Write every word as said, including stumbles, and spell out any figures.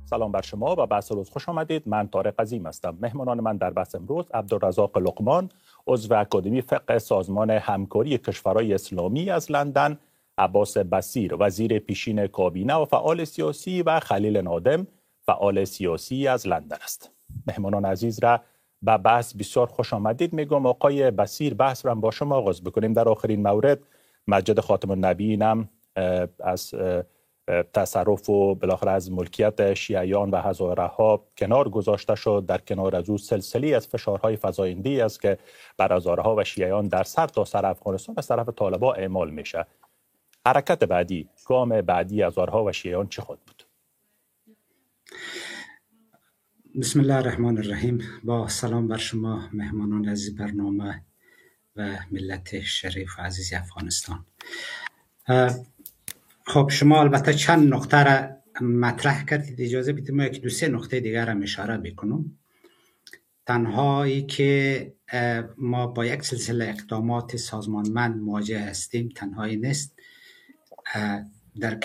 سلام بر شما و بحث روز خوش آمدید. من طارق عظیم هستم. مهمانان من در بحث امروز عبدالرزاق لقمان، عضو اکادمی فقه سازمان همکاری کشورهای اسلامی از لندن، عباس بصیر، وزیر پیشین کابینه و فعال سیاسی، و خلیل نادم، فعال سیاسی از لندن است. مهمانان عزیز را به بحث بسیار خوش آمدید میگم. آقای بصیر، بحث را با شما آغاز بکنیم. در آخرین مورد مسجد خاتم النبیین هم از تصرف و بالاخره از ملکیت شیعیان و هزاره ها کنار گذاشته شد. در کنار از او سلسله از فشارهای فزاینده‌ای است که بر هزاره ها و شیعیان در سر تا سر افغانستان از طرف طالبان اعمال میشه. حرکت بعدی، گام بعدی هزاره ها و شیعیان چه خود بود؟ بسم الله الرحمن الرحیم. با سلام بر شما مهمانان عزیز برنامه و ملت شریف و عزیز افغانستان. خب شما البته چند نقطه را مطرح کردید، اجازه بدید ما یک دو سه نقطه دیگر را اشاره بکنم. تنهایی که ما با یک سلسله اقدامات سازمانمند مواجه هستیم تنهایی نیست. در